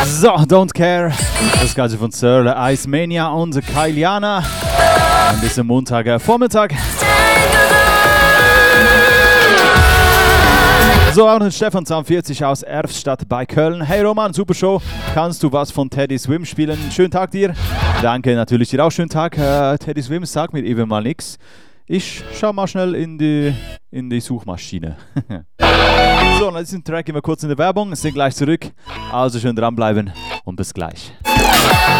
So, Don't Care. Das Ganze von Sir Ice Mania und Kyliana. An diesem Montagvormittag. So, auch noch Stefan 42 aus Erfstadt bei Köln. Hey Roman, super Show. Kannst du was von Teddy Swim spielen? Schönen Tag dir. Danke, natürlich dir auch schönen Tag. Teddy Swim sagt mir eben mal nichts. Ich schau mal schnell in die Suchmaschine. So, nach diesem Track gehen wir kurz in die Werbung, sind gleich zurück. Also schön dranbleiben und bis gleich.